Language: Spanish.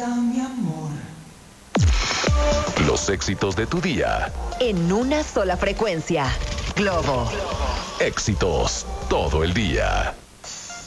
está mi amor? Los éxitos de tu día. En una sola frecuencia. Globo. Éxitos todo el día.